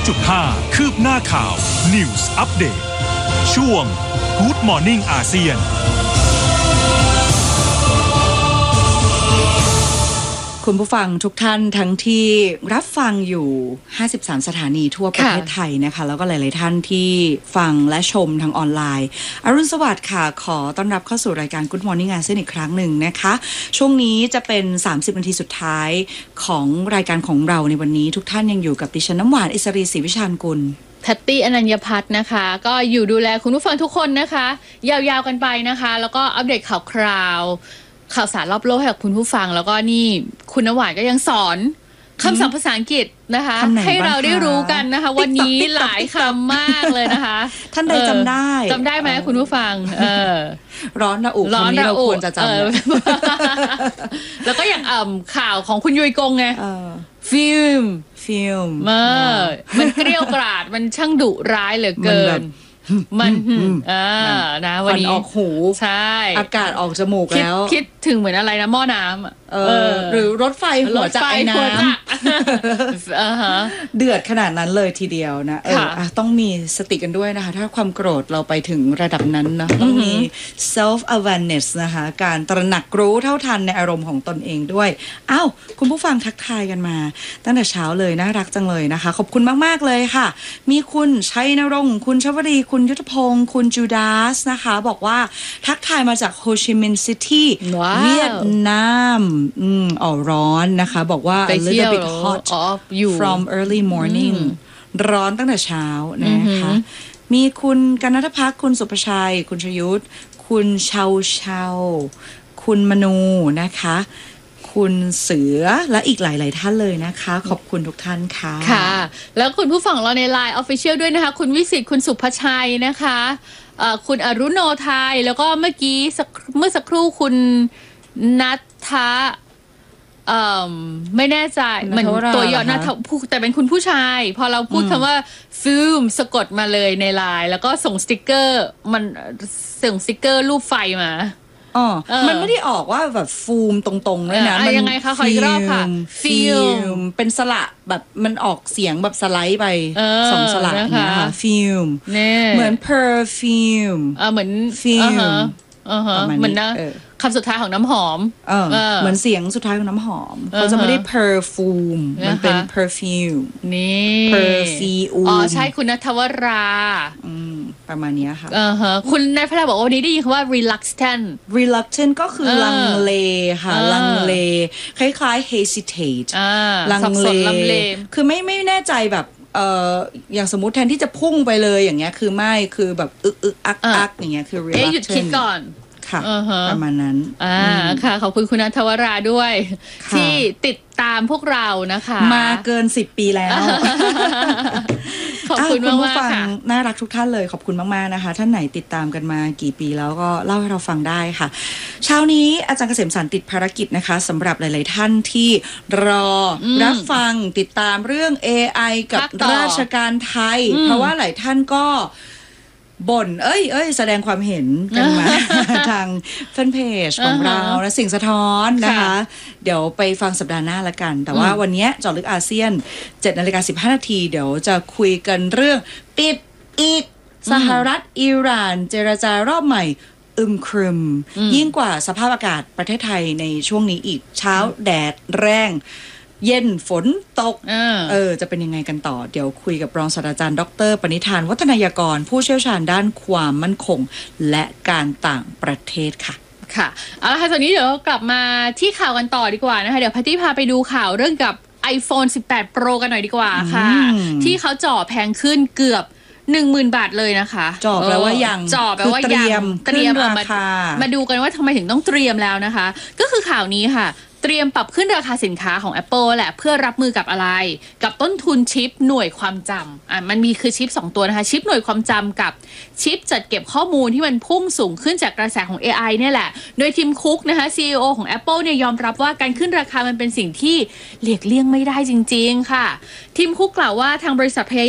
102.5 คืบหน้าข่าว News Update ช่วง Good Morning อาเซียนคุณผู้ฟังทุกท่านทั้งที่รับฟังอยู่53สถานีทั่วประเทศไทยนะคะแล้วก็หลายๆท่านที่ฟังและชมทางออนไลน์อรุณสวัสดิ์ค่ะขอต้อนรับเข้าสู่รายการ Good Morning อาเซียนอีกครั้งหนึ่งนะคะช่วงนี้จะเป็น30นาทีสุดท้ายของรายการของเราในวันนี้ทุกท่านยังอยู่กับดิฉันน้ำหวานอิสรีศรีวิชาญกุลแพตตี้อนัญญพัฒน์นะคะก็อยู่ดูแลคุณผู้ฟังทุกคนนะคะยาวๆกันไปนะคะแล้วก็อัปเดตข่าวคราวข่าวสารรอบโลกให้กับคุณผู้ฟังแล้วก็นี่คุณน้ำหวานก็ยังสอนคำศัพท์ภาษาอังกฤษนะคะให้เราได้รู้กันนะคะวันนี้หลายคำมากเลยนะคะท่านใดจำได้ไหมคุณผู้ฟังร้อนระอุคำนี้เราควรจะจำแล้วก็อย่างข่าวของคุณยุยกงไงฟิล์มมันเกรี้ยวกราดมันช่างดุร้ายเหลือเกินมันนะวันนี้ออกหูใช่อากาศออกจมูกแล้วคิดถึงเหมือนอะไรนะหม้อน้ำหรือรถไฟหัวจักรไอ้น้ำเดือดขนาดนั้นเลยทีเดียวนะต้องมีสติกันด้วยนะคะถ้าความโกรธเราไปถึงระดับนั้นนะต้องมี self awareness นะคะการตระหนักรู้เท่าทันในอารมณ์ของตนเองด้วยอ้าวคุณผู้ฟังทักทายกันมาตั้งแต่เช้าเลยน่ารักจังเลยนะคะขอบคุณมากๆเลยค่ะมีคุณชัยนรงค์คุณชวรีคุณยุทธพงศ์คุณจูดาสนะคะบอกว่าทักทายมาจากโฮชิมินห์ซิตี้เวียดนามร้อนนะคะบอกว่า a little bit hot from early morning ร้อนตั้งแต่เช้านะคะมีคุณกนทภักดิ์คุณสุภชัยคุณชยุทธคุณเชาคุณมนูนะคะคุณเสือและอีกหลายๆท่านเลยนะคะขอบคุณทุกท่านค่ะค่ะแล้วคุณผู้ฟังเราใน LINE Official ด้วยนะคะคุณวิสิทธิ์คุณสุภชัยนะคะคุณอรุโนไทยแล้วก็เมื่อสักครู่คุณนัทธะไม่แน่ใจเหมือนตัวย่อนะแต่เป็นคุณผู้ชายพอเราพูดคำว่าฟิล์มสะกดมาเลยในไลน์แล้วก็ส่งสติกเกอร์รูปไฟมามันไม่ได้ออกว่าแบบฟูมตรงๆเลยนะมันยังไงคะขออีกรอบค่ะฟิล์มเป็นสระแบบมันออกเสียงแบบสไลด์ไปสองสระนะคะฟิล์มเหมือน perfume เหมือนฟิล์มเหมือนนะคำสุดท้ายของน้ำหอมเหมือนเสียงสุดท้ายของน้ำหอมเขาจะไม่ได้ perfume มันเป็น perfume นี่ perfume ใช่คุณณัฐวราประมาณนี้ค่ะคุณนายพระบอกว่าวันนี้ได้ยินคำว่า reluctant ก็คือลังเลค่ะลังเลคล้ายๆ hesitate ลังเลคือไม่แน่ใจแบบอย่างสมมุติแทนที่จะพุ่งไปเลยอย่างเงี้ยคือไม่คือแบบอึกอักอย่างเงี้ยคือ reluctant หยุดคิดก่อนค่ะประมาณนั้นค่ะขอบคุณคุณณัฐวราด้วยที่ติดตามพวกเรานะคะมาเกิน10 ปีแล้วขอบคุณมากๆค่ะน่ารักทุกท่านเลยขอบคุณมากๆนะคะท่านไหนติดตามกันมากี่ปีแล้วก็เล่าให้เราฟังได้ค่ะเช้านี้อาจารย์เกษมสรรติดภารกิจนะคะสำหรับหลายๆท่านที่รอรับฟังติดตามเรื่อง AI กับราชการไทยเพราะว่าหลายท่านก็บ่นแสดงความเห็นกันมา ทางแฟนเพจของเราและสิ่งสะท้อนนะคะเดี๋ยวไปฟังสัปดาห์หน้าละกันแต่ว่าวันนี้เจาะลึกอาเซียน 7:15 น.เดี๋ยวจะคุยกันเรื่องปิดอีกสหรัฐอิหร่านเจรจารอบใหม่ครึมยิ่งกว่าสภาพอากาศประเทศไทยในช่วงนี้อีกเช้าแดดแรงเย็นฝนตกจะเป็นยังไงกันต่อเดี๋ยวคุยกับรองศาสตราจารย์ดร.ปณิธานวัฒนายากรผู้เชี่ยวชาญด้านความมั่นคงและการต่างประเทศค่ะค่ะเอาละค่ะตอนนี้เดี๋ยวกลับมาที่ข่าวกันต่อดีกว่านะคะเดี๋ยวพัตตี้พาไปดูข่าวเรื่องกับ iPhone 18 Pro กันหน่อยดีกว่าค่ะที่เขาจ่อแพงขึ้นเกือบ 10,000 บาทเลยนะคะจ่อแปลว่ายังจ่อแปลว่ายังเตรียมมาดูกันว่าทำไมถึงต้องเตรียมแล้วนะคะก็คือข่าวนี้ค่ะเตรียมปรับขึ้นราคาสินค้าของ Apple แหละเพื่อรับมือกับอะไรกับต้นทุนชิปหน่วยความจำมันมีคือชิป2ตัวนะคะชิปหน่วยความจำกับชิปจัดเก็บข้อมูลที่มันพุ่งสูงขึ้นจากกระแสของ AI เนี่ยแหละโดยทีมคุกนะคะ CEO ของ Apple เนี่ยยอมรับว่าการขึ้นราคามันเป็นสิ่งที่หลีกเลี่ยงไม่ได้จริงๆค่ะทีมคุกกล่าวว่าทางบริษัทพยายาม